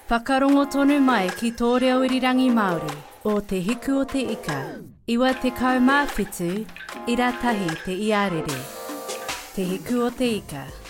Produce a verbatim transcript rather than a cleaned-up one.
Whakarongo tonu mai ki tō reo irirangi Māori o te hiku o te ika, iwa te kaumāwhitu, ira tahi te iarere. Te hiku o te ika.